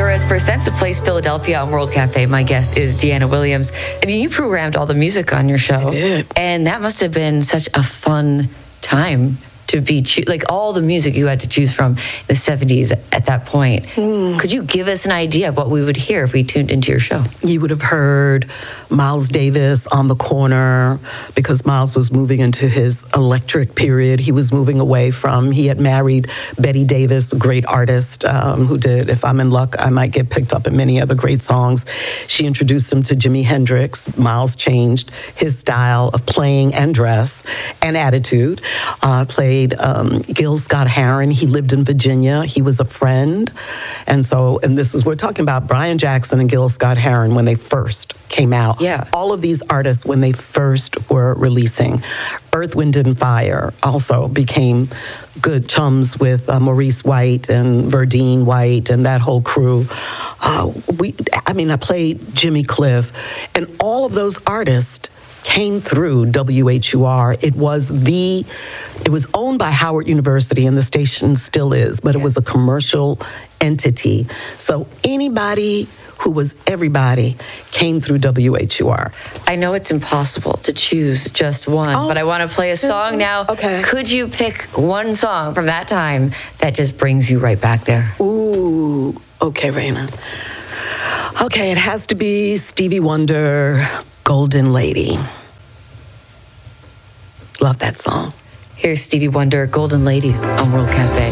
whereas for Sense of Place Philadelphia on World Cafe, my guest is Deanna Williams. I mean, you programmed all the music on your show. I did. And that must have been such a fun time to be, like all the music you had to choose from in the 70s at that point. Could you give us an idea of what we would hear if we tuned into your show? You would have heard Miles Davis on the corner because Miles was moving into his electric period. He was moving away from, he had married Betty Davis, a great artist who did If I'm in Luck, I Might Get Picked Up in many other great songs. She introduced him to Jimi Hendrix. Miles changed his style of playing and dress and attitude. Played Gil Scott-Heron. He lived in Virginia. He was a friend. And we're talking about Brian Jackson and Gil Scott-Heron when they first came out. Yeah. All of these artists, when they first were releasing, Earth, Wind, and Fire also became good chums with Maurice White and Verdine White and that whole crew. I played Jimmy Cliff, and all of those artists came through WHUR. It was owned by Howard University, and the station still is, but it was a commercial entity. So anybody who was everybody came through WHUR. I know it's impossible to choose just one, but I want to play a song now. Okay. Could you pick one song from that time that just brings you right back there? Ooh, okay, Raina. Okay, it has to be Stevie Wonder, Golden Lady. Love that song. Here's Stevie Wonder, Golden Lady on World Cafe.